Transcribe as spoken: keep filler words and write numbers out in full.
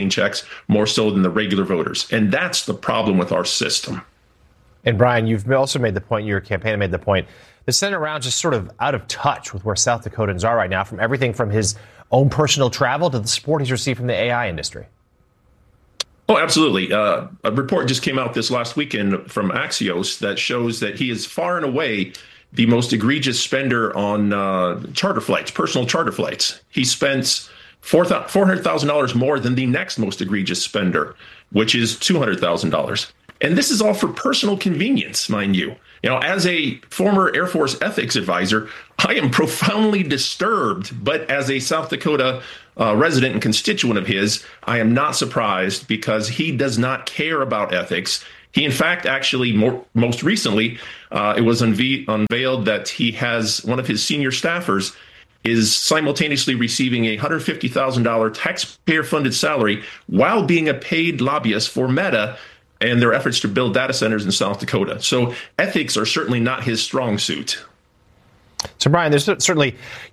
checks more so than the regular voters. And that's the problem with our system. And Brian, you've also made the point, your campaign made the point, the Senate round's just sort of out of touch with where South Dakotans are right now, from everything from his own personal travel to the support he's received from the A I industry. Oh, absolutely. Uh, a report just came out this last weekend from Axios that shows that he is far and away the most egregious spender on uh, charter flights, personal charter flights. He spends four hundred thousand dollars more than the next most egregious spender, which is two hundred thousand dollars. And this is all for personal convenience, mind you. You know, as a former Air Force ethics advisor, I am profoundly disturbed. But as a South Dakota uh, resident and constituent of his, I am not surprised because he does not care about ethics. He, in fact, actually, more, most recently, uh, it was unve- unveiled that he has one of his senior staffers is simultaneously receiving a one hundred fifty thousand dollars taxpayer-funded salary while being a paid lobbyist for Meta and their efforts to build data centers in South Dakota. So ethics are certainly not his strong suit. So, Brian, there's certainly